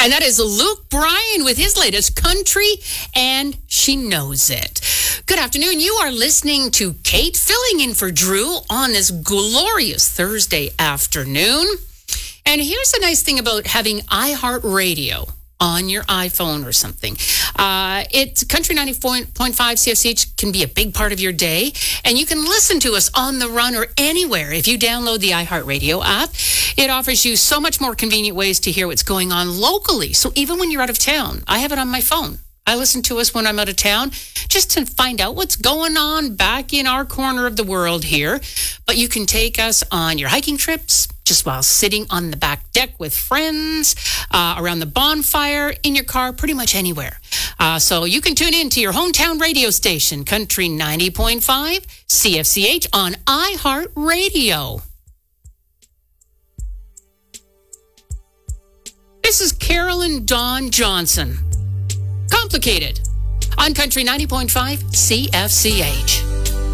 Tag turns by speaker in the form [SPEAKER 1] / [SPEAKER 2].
[SPEAKER 1] And that is Luke Bryan with his latest Country, and She Knows It. Good afternoon. You are listening to Kate filling in for Drew on this glorious Thursday afternoon. And here's the nice thing about having iHeartRadio on your iPhone or something. It's Country 90.5 CFCH can be a big part of your day, and you can listen to us on the run or anywhere if you download the iHeartRadio app. It offers you so much more convenient ways to hear what's going on locally. So even when you're out of town, I have it on my phone. I listen to us when I'm out of town just to find out what's going on back in our corner of the world here. But you can take us on your hiking trips, just while sitting on the back deck with friends, around the bonfire, in your car, pretty much anywhere. So you can tune in to your hometown radio station, Country 90.5 CFCH on iHeartRadio. This is Carolyn Dawn Johnson. Complicated on Country 90.5 CFCH.